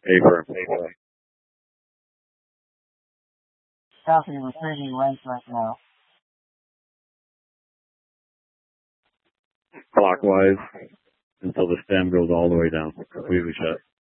A firm. Copy, returning lens right now. Clockwise until the stem goes all the way down, completely shut.